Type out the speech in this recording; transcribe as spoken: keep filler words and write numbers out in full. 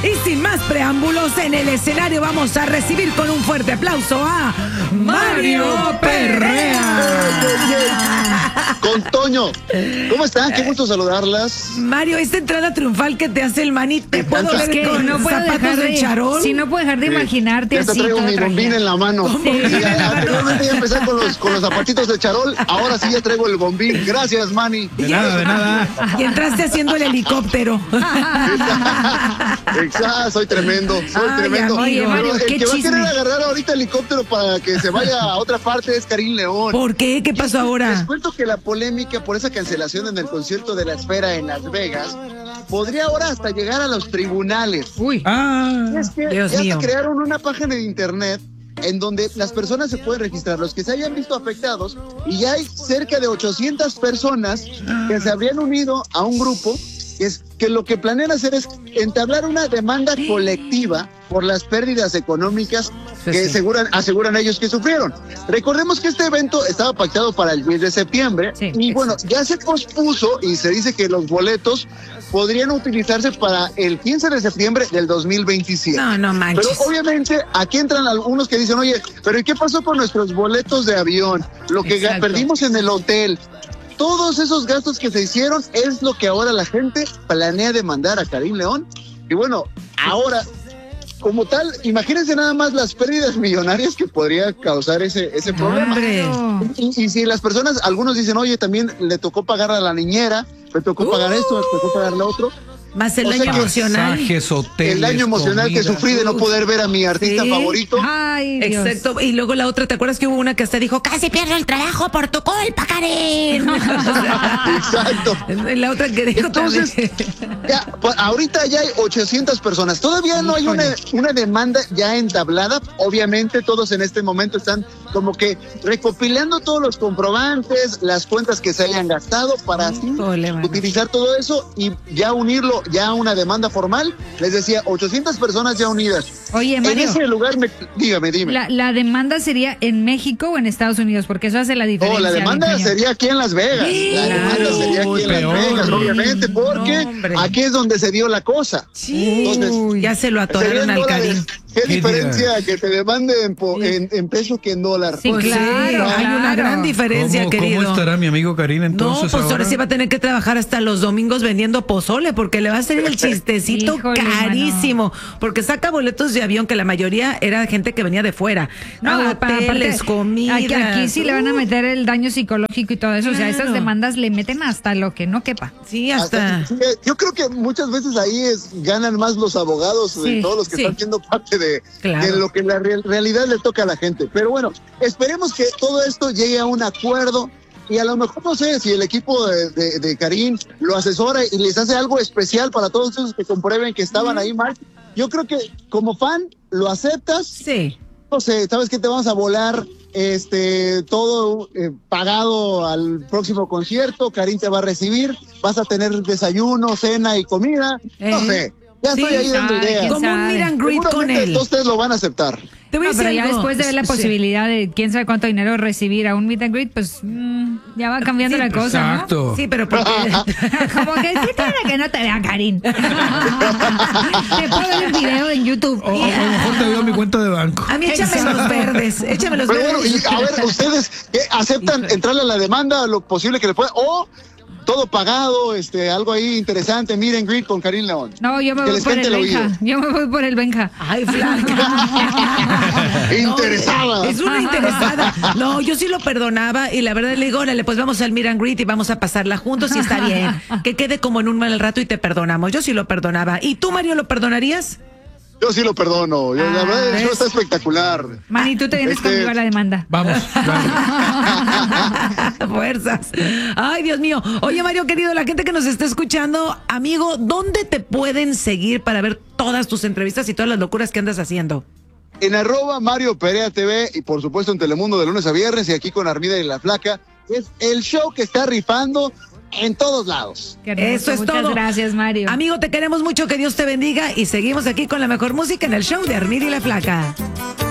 Y sin más preámbulos, en el escenario vamos a recibir con un fuerte aplauso a Mario Perrea. Con Toño. ¿Cómo están? Qué gusto saludarlas. Mario, esta entrada triunfal que te hace el manito, ¿te puedo ver que con no puedo zapatos dejar de, de charol? Sí, no puedo dejar de Sí. imaginarte Ya así. te traigo todo mi bombín trajeado. en la mano. Sí. Sí, anteriormente ya empecé con los, con los zapatitos de charol. Ahora sí ya traigo el bombín. Gracias, Manny. De nada, de nada. Y entraste haciendo el helicóptero. Exacto, soy tremendo. Soy Ay, tremendo. oye, Pero Mario, el qué que va a chisme. querer agarrar ahorita el helicóptero para que se vaya a otra parte es Karim León. ¿Por qué? ¿Qué pasó Les ahora? cuento que la polémica por esa cancelación en el concierto de la Esfera en Las Vegas podría ahora hasta llegar a los tribunales. Uy. Ah, Es que Dios ya mío. se crearon una página de internet en donde las personas se pueden registrar, los que se hayan visto afectados, y ya hay cerca de ochocientas personas que se habrían unido a un grupo que, es, que lo que planean hacer es entablar una demanda colectiva por las pérdidas económicas Sí, que sí. aseguran, aseguran ellos que sufrieron. Recordemos que este evento estaba pactado para el diez de septiembre Sí, y bueno, exacto. ya se pospuso y se dice que los boletos podrían utilizarse para el quince de septiembre del dos mil veintisiete. No, no Pero manches. obviamente aquí entran algunos que dicen, oye, pero ¿y qué pasó con nuestros boletos de avión? Lo que ga- Exacto. perdimos en el hotel. Todos esos gastos que se hicieron es lo que ahora la gente planea demandar a Karim León. Y bueno, ahora, como tal, imagínense nada más las pérdidas millonarias que podría causar ese, ese problema. Hombre. Claro. Y, y si las personas, algunos dicen, oye, también le tocó pagar a la niñera, le tocó pagar esto, le tocó pagar lo otro. Más el o sea daño que emocional. Pasajes, hoteles, El daño emocional que comida. sufrí de no poder ver a mi artista Sí. favorito. Ay, Dios. Exacto, y luego la otra, ¿te acuerdas que hubo una que hasta dijo, casi pierdo el trabajo por tu culpa, Karen? Exacto. La otra que dijo Entonces, también. ya, pues, ahorita ya hay ochocientas personas. Todavía no hay una, una demanda ya entablada. Obviamente todos en este momento están como que recopilando todos los comprobantes, las cuentas que se hayan gastado para así Híjole, mano. utilizar todo eso y ya unirlo ya a una demanda formal. Les decía, ochocientas personas ya unidas. Oye, En Mario, ese lugar, me, dígame, dime. la, la demanda sería en México o en Estados Unidos, porque eso hace la Oh, diferencia. la demanda bien cañón. sería aquí en Las Vegas. La demanda Claro. sería aquí en Las Peor. Vegas, obviamente, porque No, hombre. aquí es donde se dio la cosa. Sí, Entonces, ya se lo atoraron serían al dólares. Karim. ¿Qué ¿Qué diferencia que te demanden po- en, en peso que en dólar? Sí, Pues sí, claro, hay una claro. gran diferencia, ¿Cómo, querido. ¿Cómo estará mi amigo Karim No, entonces pues ahora ahora? sí va a tener que trabajar hasta los domingos vendiendo pozole, porque le va a salir el chistecito Híjole, carísimo, porque saca boletos de avión que la mayoría era gente que venía de fuera. No, A pa- hoteles, aparte, comidas. Aquí, aquí sí le van a meter el daño psicológico y todo eso. O sea, Claro. esas demandas le meten hasta lo que no quepa. Sí, hasta... Hasta- sí, yo creo que muchas veces ahí es, ganan más los abogados Sí, de todos los que sí. están siendo parte de, Claro. de lo que la real- realidad le toca a la gente. Pero bueno, esperemos que todo esto llegue a un acuerdo y a lo mejor, no sé, si el equipo de, de, de Karim lo asesora y les hace algo especial para todos esos que comprueben que estaban ahí mal. Yo creo que como fan lo aceptas. Sí. No sé, ¿sabes qué? Te vamos a volar este todo eh, pagado al próximo concierto. Karim te va a recibir, vas a tener desayuno, cena y comida. No Eh, sé, ya sí, estoy ahí dando sabe, ideas. quién Como un sabe. meet and greet con Seguramente él. todos ustedes lo van a aceptar. Te voy a No, decir pero ya algo. después de ver la Sí. posibilidad de quién sabe cuánto dinero recibir a un meet and greet, pues mm, ya va cambiando Sí, la pues, cosa, Exacto. Sí, pero porque... ¿no? Como que sí tiene que no te vea, Karim. Te puedo ver el video en YouTube. O, o a lo mejor te dio mi cuenta de banco. A mí échame los verdes, échame los Pero bueno, verdes. y a ver, ustedes ¿qué? ¿Aceptan entrarle a la demanda lo posible que le pueda? O todo pagado, este, algo ahí interesante, meet and greet con Karim León. No, yo me Que voy les por el cante el Benja. oído. Yo me voy por el Benja. Ay, flaca. Interesada. No, es una interesada. No, yo sí lo perdonaba y la verdad le digo, órale, pues vamos al meet and greet y vamos a pasarla juntos y está bien. Que quede como en un mal rato y te perdonamos. Yo sí lo perdonaba. ¿Y tú, Mario, lo perdonarías? Yo sí lo perdono. Yo, la Ah, verdad, ¿ves? eso está espectacular. Manny, tú te vienes Este- conmigo a la demanda. Vamos, vale. Fuerzas. Ay, Dios mío. Oye, Mario, querido, la gente que nos está escuchando, amigo, ¿dónde te pueden seguir para ver todas tus entrevistas y todas las locuras que andas haciendo? En arroba Mario Perea T V y por supuesto en Telemundo de lunes a viernes y aquí con Armida y la Flaca. Es el show que está rifando en todos lados. Qué hermoso. Eso es Muchas todo. gracias, Mario. Amigo, te queremos mucho, que Dios te bendiga y seguimos aquí con la mejor música en el show de Armida y la Flaca.